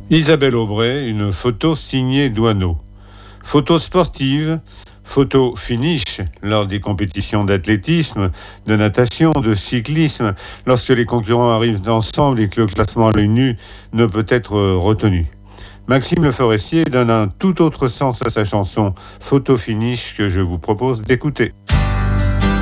Isabelle Aubray, une photo signée Doisneau. Photo sportive, photo finish lors des compétitions d'athlétisme, de natation, de cyclisme, lorsque les concurrents arrivent ensemble et que le classement à l'œil nu ne peut être retenu. Maxime Le Forestier donne un tout autre sens à sa chanson Photo finish que je vous propose d'écouter.